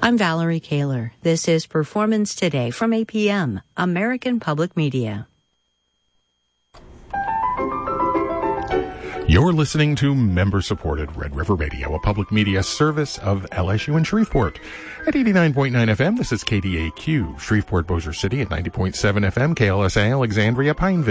I'm Valerie Kaler. This is Performance Today from APM, American Public Media. You're listening to member-supported Red River Radio, a public media service of LSU in Shreveport. At 89.9 FM, this is KDAQ, Shreveport, Bossier City at 90.7 FM, KLSA, Alexandria, Pineville.